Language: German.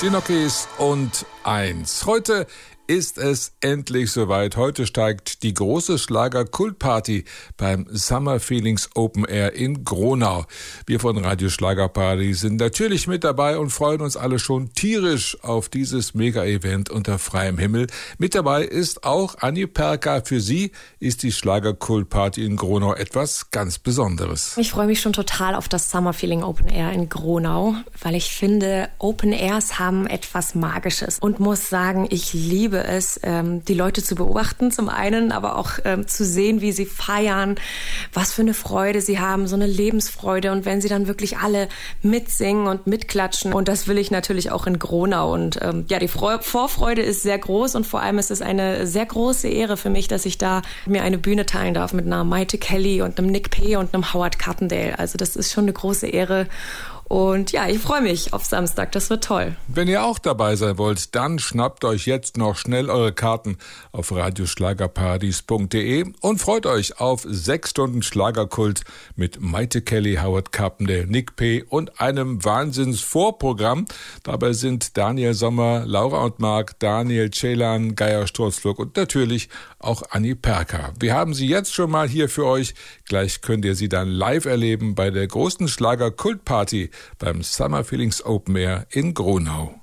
Dinokis und 1. Heute ist es endlich soweit. Heute steigt die große Schlager-Kultparty beim Summer Feelings Open Air in Gronau. Wir von Radio Schlagerparty sind natürlich mit dabei und freuen uns alle schon tierisch auf dieses Mega-Event unter freiem Himmel. Mit dabei ist auch Anni Perka. Für sie ist die Schlager-Kultparty in Gronau etwas ganz Besonderes. Ich freue mich schon total auf das Summer Feeling Open Air in Gronau, weil ich finde, Open Airs haben etwas Magisches und muss sagen, ich liebe es, die Leute zu beobachten zum einen, aber auch zu sehen, wie sie feiern, was für eine Freude sie haben, so eine Lebensfreude, und wenn sie dann wirklich alle mitsingen und mitklatschen, und das will ich natürlich auch in Gronau, und die Vorfreude ist sehr groß, und vor allem ist es eine sehr große Ehre für mich, dass ich da mir eine Bühne teilen darf mit einer Maite Kelly und einem Nick P. und einem Howard Carpendale. Also das ist schon eine große Ehre. Und ja, ich freue mich auf Samstag, das wird toll. Wenn ihr auch dabei sein wollt, dann schnappt euch jetzt noch schnell eure Karten auf radioschlagerpartys.de und freut euch auf 6 Stunden Schlagerkult mit Maite Kelly, Howard Carpendale, Nick P. und einem Wahnsinns-Vorprogramm. Dabei sind Daniel Sommer, Laura und Marc, Daniel Ceylan, Geier Sturzflug und natürlich auch Anni Perka. Wir haben sie jetzt schon mal hier für euch. Gleich könnt ihr sie dann live erleben bei der großen Schlager-Kultparty beim Summer Feelings Open Air in Gronau.